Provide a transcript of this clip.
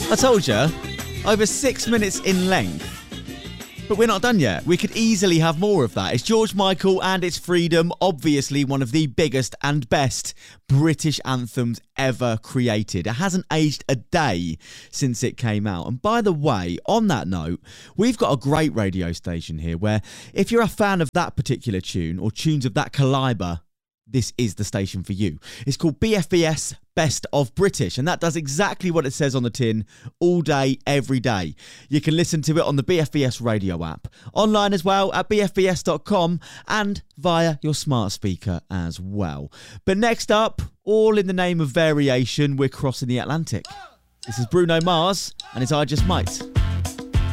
I told you, over 6 minutes in length. But we're not done yet. We could easily have more of that. It's George Michael and it's Freedom, obviously one of the biggest and best British anthems ever created. It hasn't aged a day since it came out. And by the way, on that note, we've got a great radio station here where if you're a fan of that particular tune or tunes of that calibre, this is the station for you. It's called BFBS Best of British, and that does exactly what it says on the tin all day, every day. You can listen to it on the BFBS radio app, online as well at bfbs.com and via your smart speaker as well. But next up, all in the name of variation, we're crossing the Atlantic. This is Bruno Mars and it's I Just Might.